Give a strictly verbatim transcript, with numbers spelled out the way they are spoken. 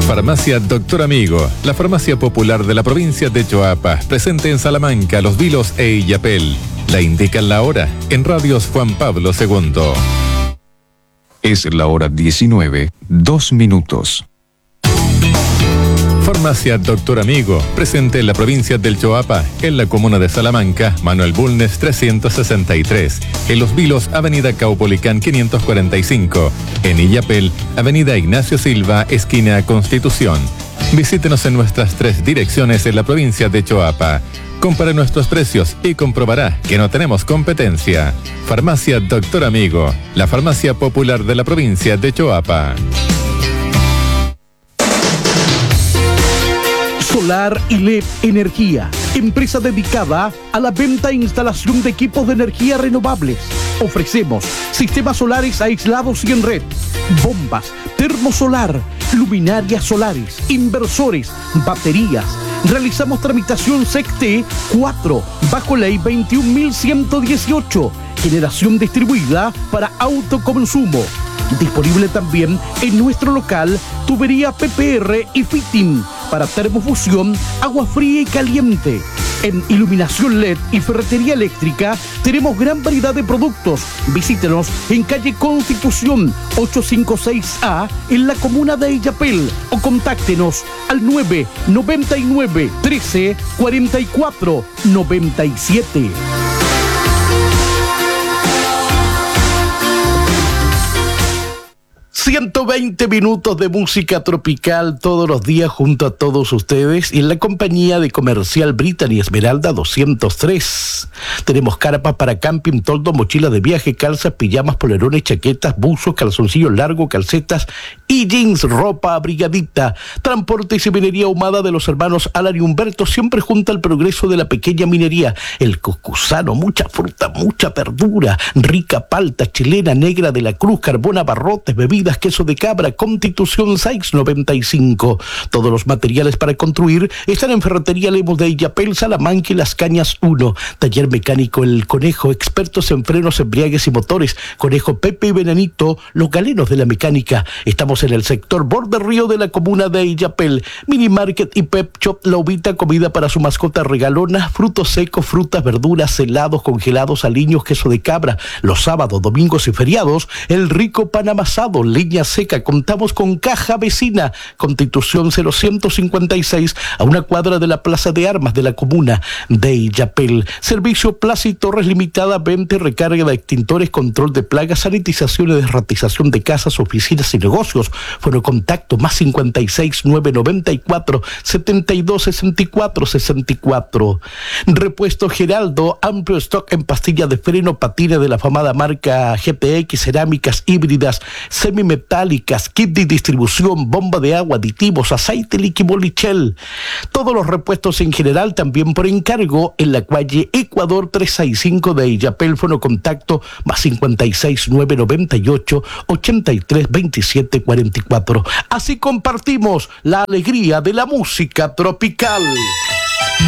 Farmacia Doctor Amigo, la farmacia popular de la provincia de Choapa, presente en Salamanca, Los Vilos e Illapel. La indican la hora en Radios Juan Pablo segundo. Es la hora diecinueve, dos minutos. Farmacia Doctor Amigo, presente en la provincia del Choapa, en la comuna de Salamanca, Manuel Bulnes trescientos sesenta y tres, en Los Vilos, Avenida Caupolicán quinientos cuarenta y cinco, en Illapel, Avenida Ignacio Silva, esquina Constitución. Visítenos en nuestras tres direcciones en la provincia de Choapa. Compare nuestros precios y comprobará que no tenemos competencia. Farmacia Doctor Amigo, la farmacia popular de la provincia de Choapa. Solar y L E D Energía, empresa dedicada a la venta e instalación de equipos de energía renovables. Ofrecemos sistemas solares aislados y en red, bombas, termosolar, luminarias solares, inversores, baterías. Realizamos tramitación S E C T cuatro bajo ley veintiún mil ciento dieciocho, generación distribuida para autoconsumo. Disponible también en nuestro local tubería P P R y fitting para termofusión, agua fría y caliente. En iluminación L E D y ferretería eléctrica tenemos gran variedad de productos. Visítenos en calle Constitución ochocientos cincuenta y seis A en la comuna de Illapel o contáctenos al nueve noventa y nueve, trece, cuarenta y cuatro, noventa y siete. ciento veinte minutos de música tropical todos los días junto a todos ustedes y en la compañía de Comercial Brittany Esmeralda doscientos tres. Tenemos carpas para camping, toldo, mochila de viaje, calzas, pijamas, polerones, chaquetas, buzos, calzoncillos largos, calcetas y jeans, ropa abrigadita. Transporte y seminería ahumada de los hermanos Alan y Humberto, siempre junto al progreso de la pequeña minería. El Cuscusano, mucha fruta, mucha verdura, rica palta chilena, negra de la Cruz, carbón, abarrotes, bebidas, queso de cabra, Constitución seiscientos noventa y cinco. Todos los materiales para construir están en Ferretería Lemos de Illapel, Salamanca y Las Cañas uno. Taller mecánico El Conejo, expertos en frenos, embriagues y motores. Conejo, Pepe y Benanito, los galenos de la mecánica. Estamos en el sector Borde Río de la comuna de Illapel. Mini Market y Pep Shop La Uvita, comida para su mascota regalona, frutos secos, frutas, verduras, helados, congelados, aliños, queso de cabra. Los sábados, domingos y feriados, el rico pan amasado, leña seca. Contamos con caja vecina, Constitución cero ciento cincuenta y seis, a una cuadra de la Plaza de Armas de la comuna de Illapel. Servicio Plaza y Torres Limitada, venta y recarga de extintores, control de plagas, sanitización y desratización de casas, oficinas y negocios. Fueron contacto más cincuenta y seis, nueve noventa y cuatro, setenta y dos, sesenta y cuatro, sesenta y cuatro. Repuesto Geraldo, amplio stock en pastillas de freno, patines de la afamada marca G P X, cerámicas híbridas, semimetálicas, kit de distribución, bomba de agua, aditivos, aceite líquido Lichel. Todos los repuestos en general también por encargo en la calle Ecuador trescientos sesenta y cinco de Illapel. Fono contacto más cincuenta y seis, nueve noventa y ocho, ochenta y tres, veintisiete, cuarenta y cuatro. Así compartimos la alegría de la música tropical.